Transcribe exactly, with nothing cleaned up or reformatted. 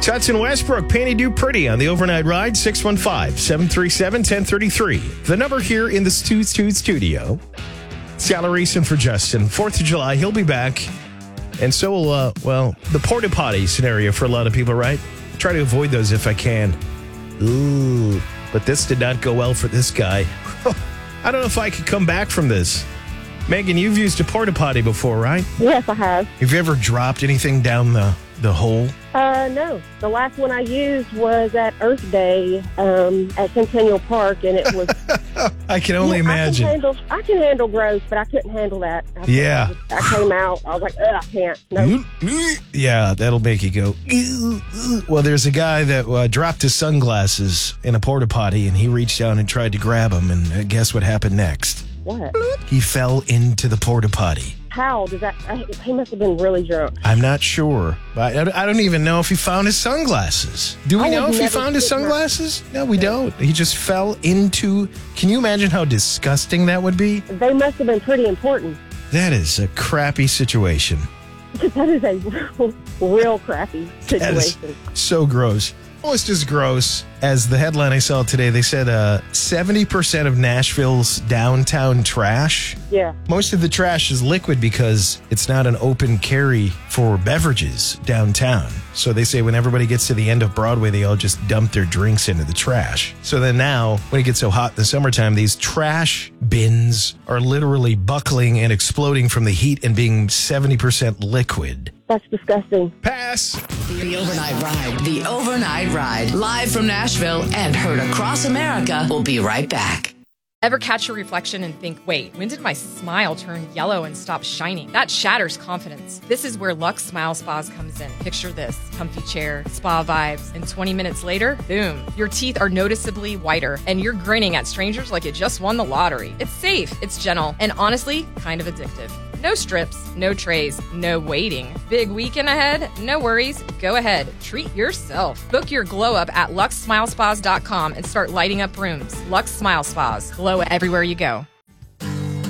Tuts and Westbrook, Panty Do Pretty on the overnight ride, six one five, seven three seven, one oh three three. The number here in the stu- stu- studio. Skylar Reason for Justin. fourth of July, he'll be back. And so will, uh, well, the porta potty scenario for a lot of people, right? Try to avoid those if I can. Ooh, but this did not go well for this guy. I don't know if I could come back from this. Megan, you've used a porta potty before, right? Yes, I have. Have you ever dropped anything down the, the hole? Uh, no. The last one I used was at Earth Day um, at Centennial Park, and it was... I can only yeah, imagine. I can, handle, I can handle gross, but I couldn't handle that. I, Yeah. I, just, I came out. I was like, ugh, I can't. No. Yeah, that'll make you go. Well, there's a guy that uh, dropped his sunglasses in a porta potty, and he reached down and tried to grab them, and uh, guess what happened next? What? He fell into the porta potty. How does that... I, he must have been really drunk. I'm not sure. I, I don't even know if he found his sunglasses. Do we I know would if he never found his sit there. sunglasses? No, we don't. He just fell into... Can you imagine how disgusting that would be? They must have been pretty important. That is a crappy situation. That is a real, real crappy That is situation. so gross. Almost as gross as the headline I saw today. They said uh, seventy percent of Nashville's downtown trash. Yeah. Most of the trash is liquid because it's not an open carry for beverages downtown. So they say when everybody gets to the end of Broadway, they all just dump their drinks into the trash. So then now, when it gets so hot in the summertime, these trash bins are literally buckling and exploding from the heat and being seventy percent liquid. That's disgusting. Pass. The Overnight Ride. The Overnight Ride. Live from Nashville and heard across America. We'll be right back. Ever catch your reflection and think, wait, when did my smile turn yellow and stop shining? That shatters confidence. This is where Lux Smile Spas comes in. Picture this: comfy chair, spa vibes, and twenty minutes later, boom, your teeth are noticeably whiter and you're grinning at strangers like you just won the lottery. It's safe, it's gentle, and honestly, kind of addictive. No strips, no trays, no waiting. Big weekend ahead? No worries. Go ahead. Treat yourself. Book your glow up at lux smile spas dot com and start lighting up rooms. Lux Smile Spas. Glow everywhere you go.